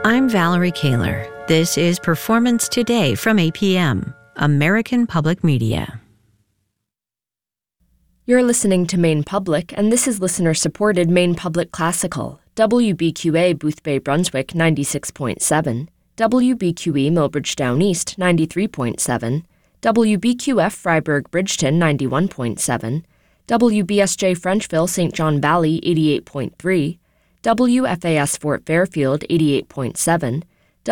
I'm Valerie Kaler. This is Performance Today from APM, American Public Media. You're listening to Maine Public, and this is listener-supported Maine Public Classical, WBQA Boothbay Brunswick 96.7, WBQE Millbridge Down East 93.7, WBQF Freiburg Bridgeton 91.7, WBSJ Frenchville St. John Valley 88.3, WFAS Fort Fairfield 88.7,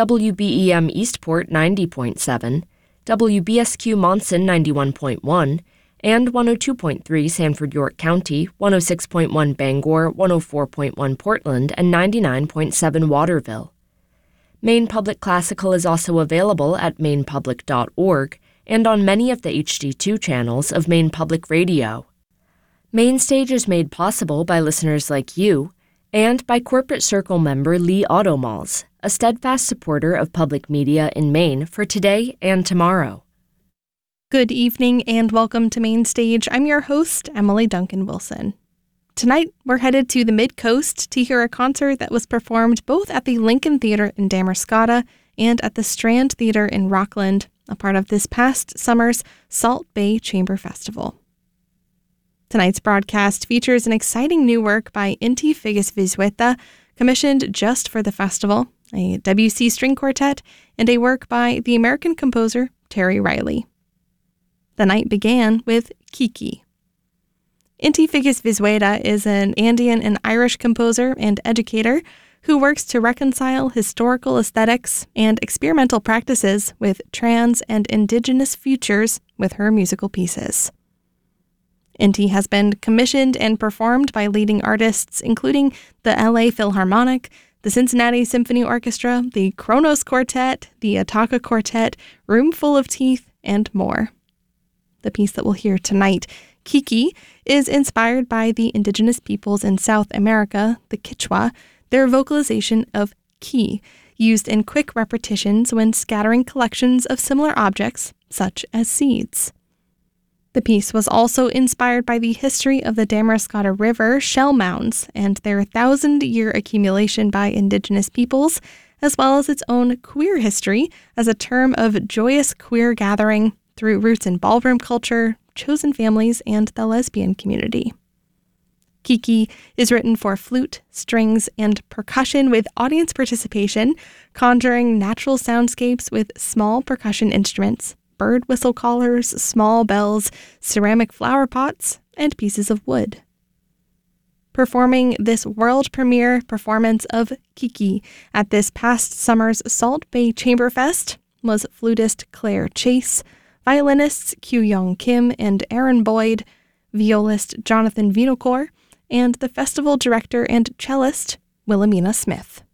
WBEM Eastport 90.7, WBSQ Monson 91.1, and 102.3 Sanford York County, 106.1 Bangor, 104.1 Portland, and 99.7 Waterville. Maine Public Classical is also available at mainepublic.org and on many of the HD2 channels of Maine Public Radio. Mainstage is made possible by listeners like you and by Corporate Circle member Lee Automalls, a steadfast supporter of public media in Maine for today and tomorrow. Good evening and welcome to Mainstage. I'm your host, Emily Duncan Wilson. Tonight, we're headed to the Mid-Coast to hear a concert that was performed both at the Lincoln Theatre in Damariscotta and at the Strand Theatre in Rockland, a part of this past summer's Salt Bay Chamber Festival. Tonight's broadcast features an exciting new work by Inti Figgis Vizueta, commissioned just for the festival, a WC string quartet, and a work by the American composer Terry Riley. The night began with Kiki. Inti Figgis Vizueta is an Andean and Irish composer and educator who works to reconcile historical aesthetics and experimental practices with trans and indigenous futures with her musical pieces. Inti has been commissioned and performed by leading artists including the LA Philharmonic, the Cincinnati Symphony Orchestra, the Kronos Quartet, the Ataka Quartet, Roomful of Teeth, and more. The piece that we'll hear tonight, Kiki, is inspired by the indigenous peoples in South America, the Quechua, their vocalization of ki, used in quick repetitions when scattering collections of similar objects, such as seeds. The piece was also inspired by the history of the Damariscotta River shell mounds and their 1,000-year accumulation by indigenous peoples, as well as its own queer history as a term of joyous queer gathering through roots in ballroom culture, chosen families, and the lesbian community. Kiki is written for flute, strings, and percussion with audience participation, conjuring natural soundscapes with small percussion instruments, bird whistle callers, small bells, ceramic flower pots, and pieces of wood. Performing this world premiere performance of Kiki at this past summer's Salt Bay Chamber Fest was flutist Claire Chase, violinists Kyu-Young Kim and Aaron Boyd, violist Jonathan Vinocourt, and the festival director and cellist Wilhelmina Smith.